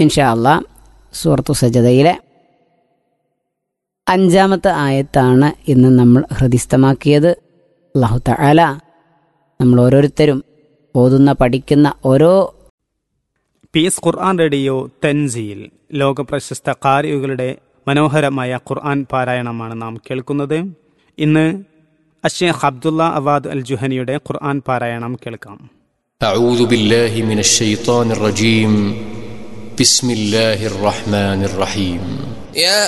ഇൻഷാ അല്ലാ സൂറത്തു സജദയിലെ 5-ാമത്തെ ആയത്താണ് ഇന്ന് നമ്മൾ ഹൃദിസ്ഥമാക്കിയത്. അല്ലാഹു തആല നമ്മൾ ഓരോരുത്തരും ഓതുന്ന പഠിക്കുന്ന ഓരോ പീസ് ഖുർആൻ റേഡിയോ തൻസീൽ ലോകപ്രശസ്ത ഖാരിഉകളുടെ മനോഹരമായ ഖുർആൻ പാരായണമാണ് നാം കേൾക്കുന്നത്. ഇന്ന് അശ്ശേഖ് അബ്ദുള്ള അവാദ് അൽ ജുഹനിയുടെ ഖുർആൻ പാരായണം കേൾക്കാം. أعوذ بالله من الشيطان الرجيم بسم الله الرحمن الرحيم